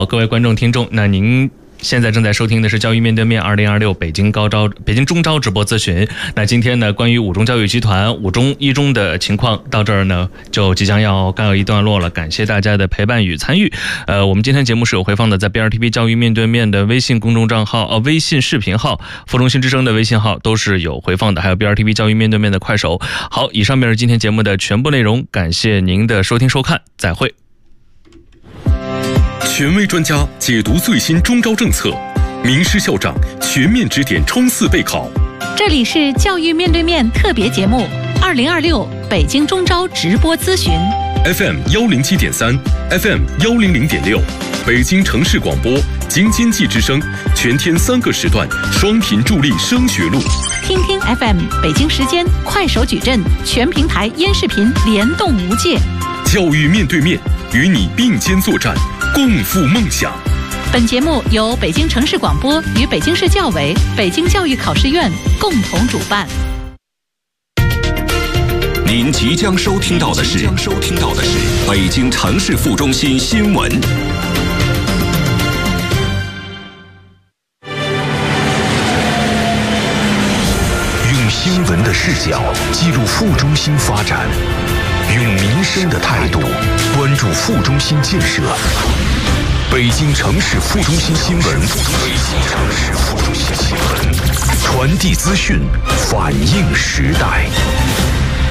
各位观众听众，那您现在正在收听的是教育面对面2026北京中招直播咨询。那今天呢，关于五中教育集团五中一中的情况到这儿呢，就即将要告一段落了。感谢大家的陪伴与参与。我们今天节目是有回放的，在 BRTV 教育面对面的微信公众账号、微信视频号、附中新之声的微信号都是有回放的，还有 BRTV 教育面对面的快手。好，以上便是今天节目的全部内容，感谢您的收听收看，再会。 权威专家解读最新中招政策，名师校长全面指点冲刺备考。 这里是教育面对面特别节目2026北京中招直播咨询 FM 107.3 FM 100.6，北京城市广播京津冀之声，全天3个时段双频助力升学路。 听听 FM 北京时间快手矩阵全平台音视频联动无界。 教育面对面，与你并肩作战，共赴梦想。 本节目由北京城市广播与北京市教委、北京教育考试院共同主办。 您即将收听到的是北京城市副中心新闻。 用新闻的视角记录副中心发展，用民生的态度关注副中心建设。北京城市副中心新闻，传递资讯，反映时代。